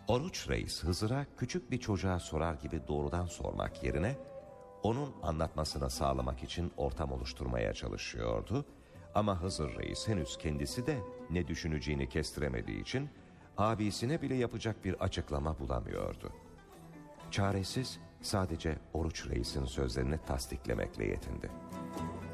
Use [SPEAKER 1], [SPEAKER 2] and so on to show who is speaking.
[SPEAKER 1] Oruç Reis Hızır'a küçük bir çocuğa sorar gibi doğrudan sormak yerine onun anlatmasını sağlamak için ortam oluşturmaya çalışıyordu. Ama Hızır Reis henüz kendisi de ne düşüneceğini kestiremediği için abisine bile yapacak bir açıklama bulamıyordu. Çaresiz sadece Oruç Reis'in sözlerini tasdiklemekle yetindi.